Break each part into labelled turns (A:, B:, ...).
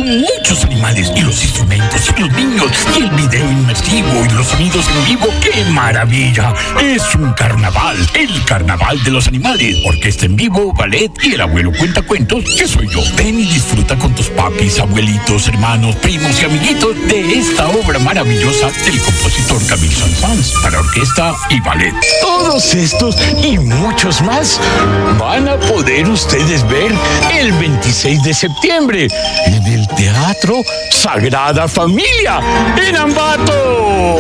A: Son muchos animales y los instrumentos y los niños y el video inmersivo y los sonidos en vivo. ¡Qué maravilla! Es un carnaval, el carnaval de los animales. Orquesta en vivo, ballet y el abuelo cuenta cuentos, que soy yo. Ven y disfruta con tus papis, abuelitos, hermanos, primos y amiguitos de esta obra maravillosa del compositor Camille Saint-Saëns para orquesta y ballet. Todos estos y muchos más van a poder ustedes ver el 26 de septiembre en el Teatro Sagrada Familia en Ambato.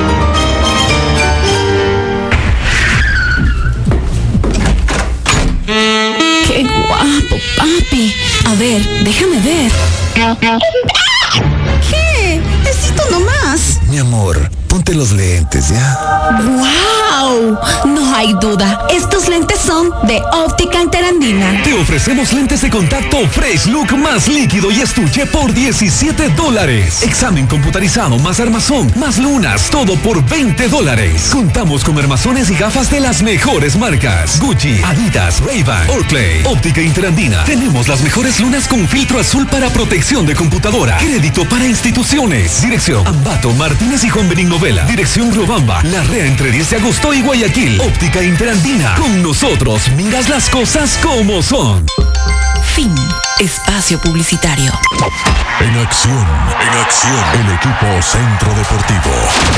B: ¡Qué guapo, papi! A ver, déjame ver. ¿Qué? Necesito nomás.
C: Mi amor, ponte los lentes, ¿ya?
B: ¡Wow! No hay duda. Estos lentes son de Óptica Interandina.
D: Te ofrecemos lentes de contacto Fresh Look más líquido y estuche por $17. Examen computarizado más armazón, más lunas, todo por $20. Contamos con armazones y gafas de las mejores marcas: Gucci, Adidas, Ray-Ban, Oakley. Óptica Interandina. Tenemos las mejores lunas con filtro azul para protección de computadora. Crédito para instituciones. Dirección: Ambato, Martínez y Juan Benigno Vela. Dirección: Riobamba, Larrea entre 10 de agosto y Guayaquil. Óptica Interandina. Con nosotros miras las cosas como son.
B: Fin. Espacio publicitario.
C: En acción, el equipo Centro Deportivo.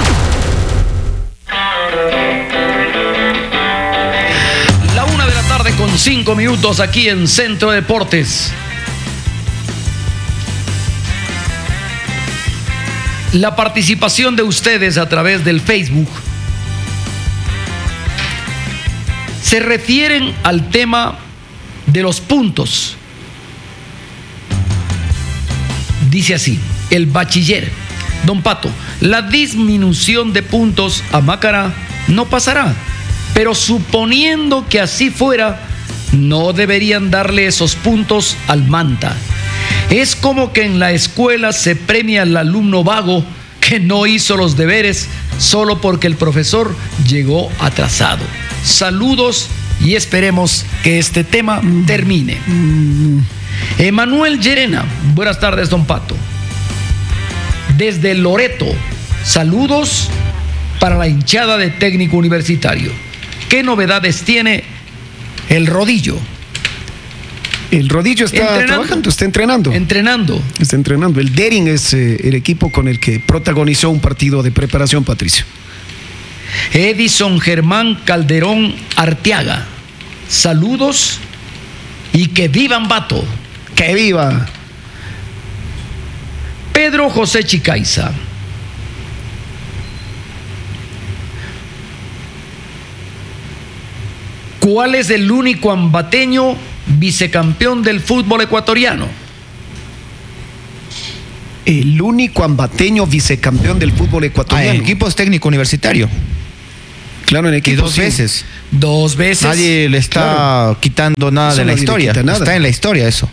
E: La 1:00 con 5 minutos aquí en Centro Deportes. La participación de ustedes a través del Facebook se refieren al tema de los puntos. Dice así, el bachiller: Don Pato, la disminución de puntos a Macará no pasará, pero suponiendo que así fuera, no deberían darle esos puntos al Manta. Es como que en la escuela se premia al alumno vago que no hizo los deberes solo porque el profesor llegó atrasado. Saludos y esperemos que este tema termine. Emanuel Llerena: buenas tardes, Don Pato. Desde Loreto, saludos para la hinchada de Técnico Universitario. ¿Qué novedades tiene el rodillo?
F: El rodillo está trabajando, está entrenando. Está entrenando. El Dering es el equipo con el que protagonizó un partido de preparación, Patricio.
E: Edison Germán Calderón Arteaga: saludos y que viva Ambato.
F: ¡Que viva!
E: Pedro José Chicaiza: ¿cuál es el único ambateño vicecampeón del fútbol ecuatoriano?
F: El único ambateño vicecampeón del fútbol ecuatoriano.
G: En equipos Técnico Universitario.
F: Claro, en equipos.
G: Y
E: dos veces.
G: Nadie le está quitando nada
F: Eso
G: de la
F: nadie
G: historia.
F: le quita nada.
G: Está en la historia eso.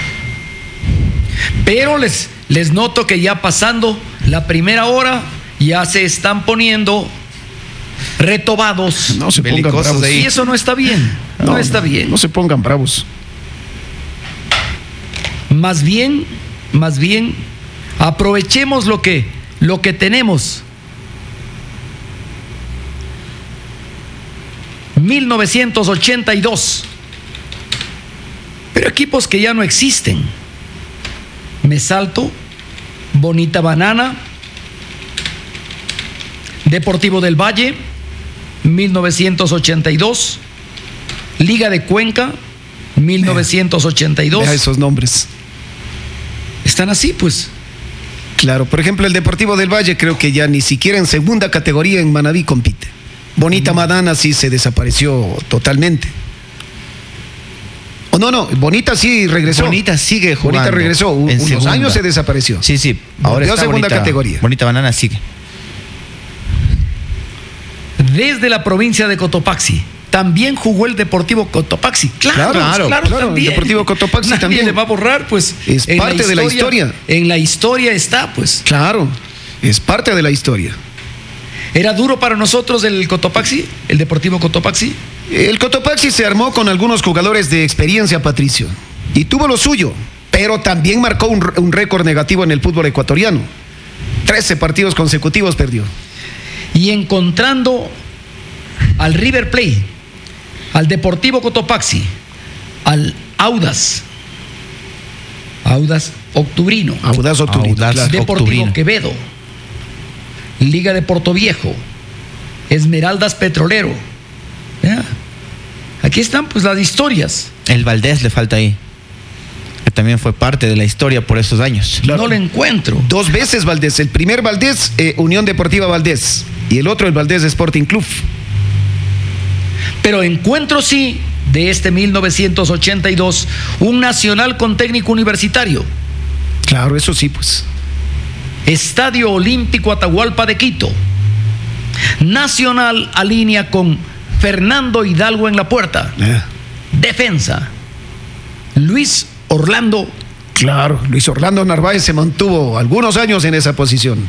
E: Pero les noto que ya pasando la primera hora ya se están poniendo retobados.
F: No se pongan
G: Belicosos
F: bravos.
G: ahí.
E: Y eso no está bien. No está bien.
F: No se pongan bravos.
E: Más bien, aprovechemos lo que tenemos. 1982. Pero equipos que ya no existen. Me salto. Bonita Banana. Deportivo del Valle. 1982. Liga de Cuenca. 1982.
F: Vea esos nombres.
E: Están así, pues.
F: Claro, por ejemplo, el Deportivo del Valle creo que ya ni siquiera en segunda categoría en Manabí compite. Bonita Madana sí se desapareció totalmente. Oh, no, Bonita sí regresó.
G: Bonita sigue jugando.
F: Bonita regresó. Unos
G: segunda.
F: años se desapareció.
G: Sí. Ahora
F: Volvió
G: está
F: segunda
G: Bonita,
F: categoría.
G: Bonita Banana sigue.
E: Desde la provincia de Cotopaxi también jugó el Deportivo Cotopaxi. Claro,
F: el Deportivo Cotopaxi
E: Nadie
F: también
E: le va a borrar, pues.
F: Es parte de la historia.
E: En la historia está, pues.
F: Claro, es parte de la historia.
E: ¿Era duro para nosotros el Cotopaxi, el Deportivo Cotopaxi?
F: El Cotopaxi se armó con algunos jugadores de experiencia, Patricio, y tuvo lo suyo. Pero también marcó un récord negativo en el fútbol ecuatoriano. 13 partidos consecutivos perdió.
E: Y encontrando al River Plate, al Deportivo Cotopaxi, al Audax Octubrino,
F: claro.
E: Deportivo Quevedo, Liga de Portoviejo, Esmeraldas Petrolero. ¿Ya? Aquí están pues las historias.
G: El Valdés le falta ahí, que también fue parte de la historia por esos años.
F: Claro.
E: No lo encuentro.
F: 2 veces Valdés. El primer Valdés, Unión Deportiva Valdés. Y el otro, el Valdés Sporting Club.
E: Pero encuentro sí, de este 1982, un Nacional con técnico universitario.
F: Claro, eso sí, pues.
E: Estadio Olímpico Atahualpa de Quito. Nacional alinea con Fernando Hidalgo en la puerta. Defensa, Luis Orlando.
F: Claro, Luis Orlando Narváez se mantuvo algunos años en esa posición.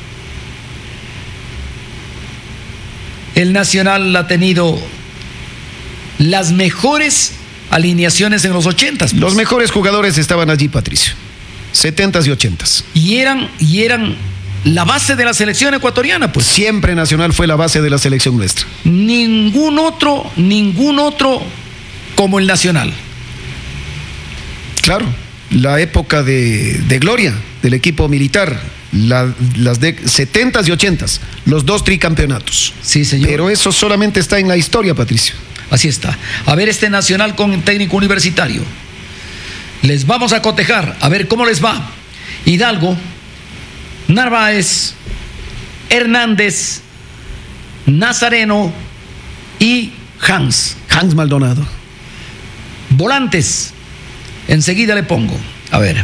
E: El Nacional ha tenido las mejores alineaciones en los 80s. Pues.
F: Los mejores jugadores estaban allí, Patricio. 70s y 80s.
E: Y eran la base de la selección ecuatoriana, pues.
F: Siempre Nacional fue la base de la selección nuestra.
E: Ningún otro como el Nacional.
F: Claro, la época de gloria del equipo militar, las de 70s y 80s, los 2 tricampeonatos.
E: Sí, señor.
F: Pero eso solamente está en la historia, Patricio.
E: Así está. A ver este Nacional con técnico universitario. Les vamos a cotejar, a ver cómo les va. Hidalgo, Narváez, Hernández, Nazareno y Hans
F: Maldonado.
E: Volantes, enseguida le pongo. A ver.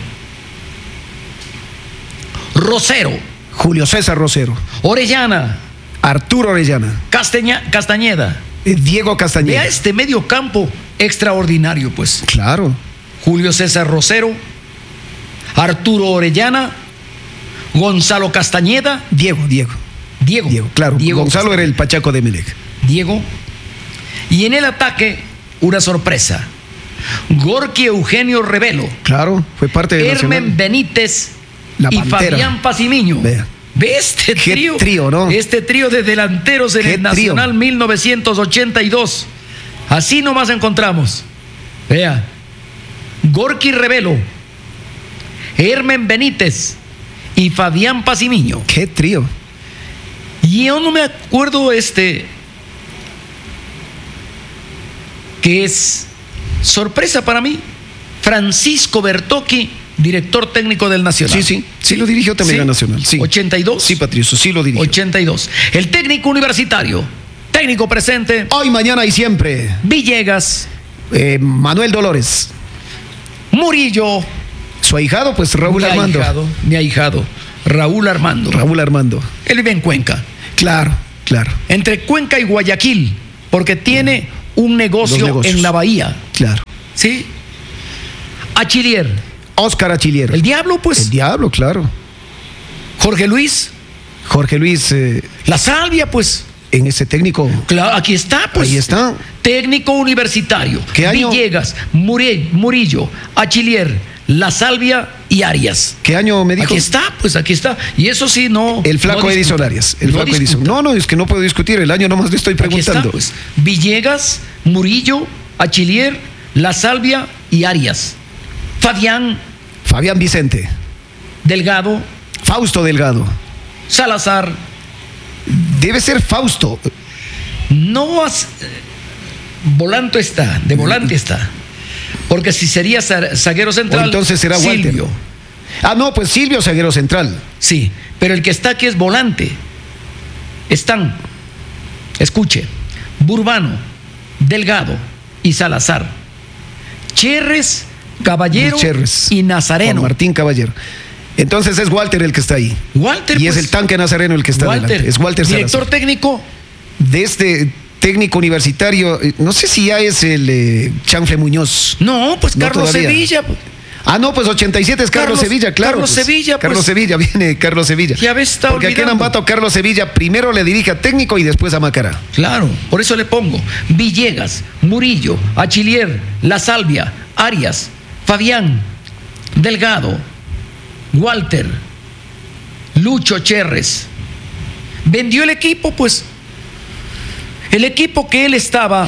E: Rosero.
F: Julio César Rosero.
E: Orellana.
F: Arturo Orellana.
E: Castañeda.
F: Diego Castañeda.
E: Vea este medio campo extraordinario, pues.
F: Claro.
E: Julio César Rosero, Arturo Orellana, Gonzalo Castañeda.
F: Diego, claro.
E: Diego
F: Gonzalo
E: Castañeda.
F: era el Pachaco de Emelec.
E: Diego. Y en el ataque, una sorpresa. Gorky Eugenio Revelo.
F: Claro, fue parte de
E: Hermen Benítez
F: La
E: y
F: Pantera.
E: Fabián Pacimiño.
F: Vea.
E: Ve este trío.
F: Qué trío, ¿no?
E: Este trío de delanteros en
F: Qué
E: el Nacional
F: trío.
E: 1982. Así nomás encontramos. Vea. Gorky Revelo, Hermen Benítez y Fabián Pacimiño.
F: Qué trío.
E: Y yo no me acuerdo que es sorpresa para mí. Francisco Bertocchi, director técnico del Nacional.
F: Sí lo dirigió también a Nacional. Sí.
E: 82.
F: Sí, Patricio, sí lo dirigió.
E: 82. El técnico universitario, técnico presente.
F: Hoy, mañana y siempre.
E: Villegas.
F: Manuel Dolores.
E: Murillo.
F: Su ahijado, pues Raúl Armando.
E: Mi ahijado, Raúl Armando. Él vive en Cuenca.
F: Claro.
E: Entre Cuenca y Guayaquil, porque tiene un negocio en la bahía.
F: Claro.
E: ¿Sí? Achillier.
F: Óscar Achillier.
E: El Diablo, pues.
F: El Diablo, claro.
E: Jorge Luis.
F: La
E: Salvia, pues.
F: En ese técnico.
E: Claro, aquí está, pues.
F: Ahí está.
E: Técnico universitario.
F: ¿Qué año?
E: Villegas, Murillo, Achillier, La Salvia y Arias.
F: ¿Qué año me dijo?
E: Aquí está. Y eso sí, no.
F: El flaco Edison Arias. No, es que no puedo discutir. El año nomás le estoy preguntando.
E: Aquí está, pues. Villegas, Murillo, Achillier, La Salvia y Arias. Fabián
F: Vicente.
E: Delgado.
F: Fausto Delgado.
E: Salazar.
F: Debe ser Fausto.
E: No, volante está. Porque si sería zaguero central.
F: O entonces será
E: Silvio.
F: Walter. No, pues Silvio, zaguero central.
E: Sí, pero el que está aquí es volante. Están, escuche, Burbano, Delgado y Salazar. Cherres, Caballero y Nazareno.
F: Juan Martín Caballero. Entonces es Walter el que está ahí.
E: Walter.
F: Y es el tanque Nazareno el que está adelante. Es Walter Salazar.
E: Director técnico.
F: De este técnico universitario, no sé si ya es el Chanfle Muñoz.
E: No, pues Carlos Sevilla.
F: No, pues 87 es Carlos Sevilla, claro.
E: Carlos Sevilla, pues.
F: Carlos Sevilla, viene Carlos Sevilla.
E: Ya ves, está
F: porque aquí en Ambato Carlos Sevilla primero le dirige a técnico y después a Macará.
E: Claro, por eso le pongo Villegas, Murillo, Achillier, La Salvia, Arias, Fabián, Delgado, Walter, Lucho Cherres. Vendió el equipo, pues. El equipo que él estaba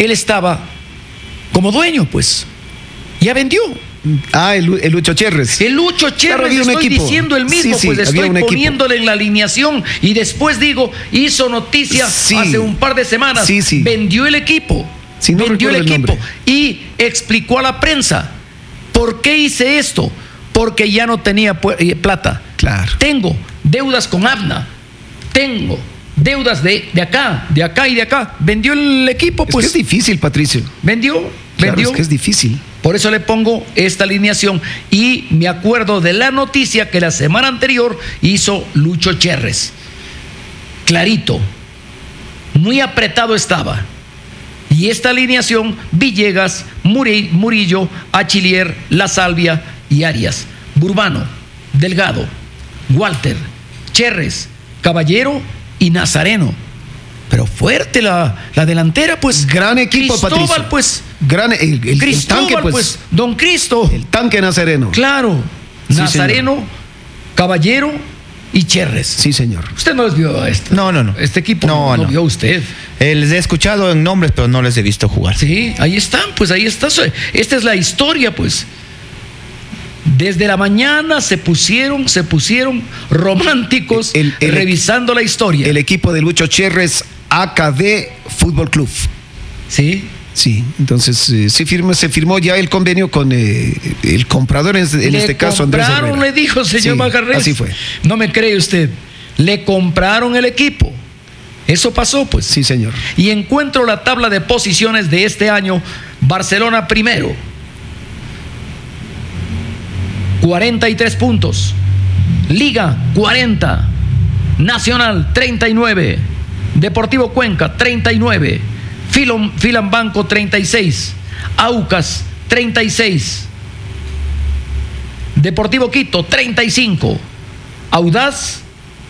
E: como dueño, pues. Ya vendió.
F: El Lucho Cherres.
E: El Lucho Cherres,
F: claro,
E: estoy diciendo el mismo, pues estoy poniéndole en la alineación y después digo, hizo noticia hace un par de semanas. Vendió el equipo. Vendió el equipo y explicó a la prensa, ¿por qué hice esto? Porque ya no tenía plata.
F: Claro.
E: Tengo deudas con ABNA. Tengo deudas de acá y de acá. Vendió el equipo, pues.
F: Es que es difícil, Patricio.
E: Vendió.
F: Es que es difícil.
E: Por eso le pongo esta alineación y me acuerdo de la noticia que la semana anterior hizo Lucho Cherres. Clarito. Muy apretado estaba. Y esta alineación: Villegas, Murillo, Achillier, La Salvia y Arias. Burbano, Delgado, Walter, Cherres, Caballero y Nazareno. Pero fuerte la delantera, pues.
F: Gran equipo,
E: Cristóbal,
F: Patricio.
E: Pues.
F: El tanque,
E: pues. Don Cristo.
F: El tanque Nazareno.
E: Claro.
F: Sí,
E: Nazareno,
F: señor.
E: Caballero y Cherres.
F: Sí, señor.
E: ¿Usted no les vio a esto?
G: No.
E: Este equipo no vio usted.
G: Les he escuchado en nombres, pero no les he visto jugar.
E: Sí, ahí están, pues ahí está. Esta es la historia, pues. Desde la mañana se pusieron románticos revisando la historia.
F: El equipo de Lucho Cherres, AKD Fútbol Club.
E: Sí.
F: Sí, entonces se firmó ya el convenio con el comprador, en este caso Andrés Herrera.
E: Le dijo, señor Majarres.
F: Así fue.
E: No me cree usted. Le compraron el equipo. Eso pasó, pues.
F: Sí, señor.
E: Y encuentro la tabla de posiciones de este año. Barcelona primero. 43 puntos. Liga 40. Nacional 39. Deportivo Cuenca 39. Filambanco 36. Aucas 36. Deportivo Quito 35. Audaz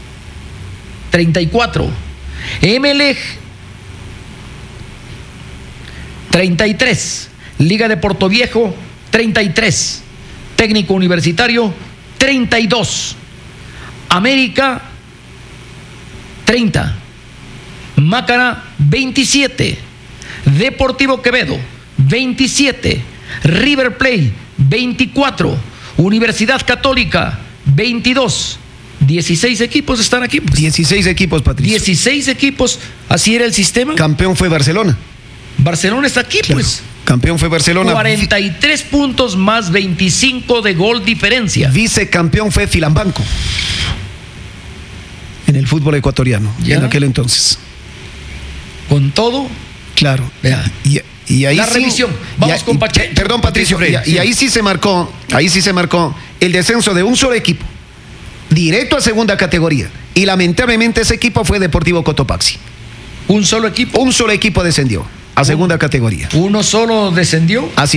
E: 34. Emelec 33. Liga de Portoviejo 33. Técnico Universitario 32. América 30. Mácara 27. Deportivo Quevedo 27. River Plate 24. Universidad Católica 22. 16 equipos están aquí, pues.
F: 16 equipos, Patricio.
E: 16 equipos, así era el sistema.
F: Campeón fue Barcelona.
E: Barcelona está aquí, claro. Pues.
F: Campeón fue Barcelona.
E: 43 puntos más 25 de gol diferencia.
F: Vicecampeón fue Filambanco. En el fútbol ecuatoriano, en aquel entonces.
E: Con todo.
F: Claro.
E: Vea.
F: Y ahí
E: la revisión. Vamos con Pacheco.
F: Perdón, Patricio. Y ahí sí se marcó el descenso de un solo equipo. Directo a segunda categoría. Y lamentablemente ese equipo fue Deportivo Cotopaxi.
E: ¿Un solo equipo?
F: Un solo equipo descendió a segunda categoría.
E: ¿Uno solo descendió?
F: Así